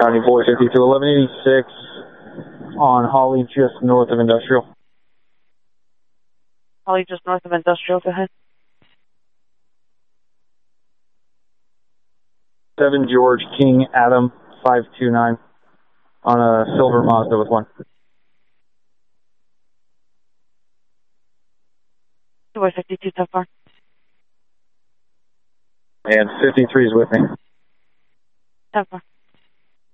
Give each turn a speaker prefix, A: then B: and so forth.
A: County Boy 52, 1186 on Holly, just north of Industrial.
B: Holly, just north of Industrial, go ahead.
A: 7 George King Adam 529 on a silver Mazda with 1.
B: Boy 52, so far.
A: And 53 is with me.
B: So far.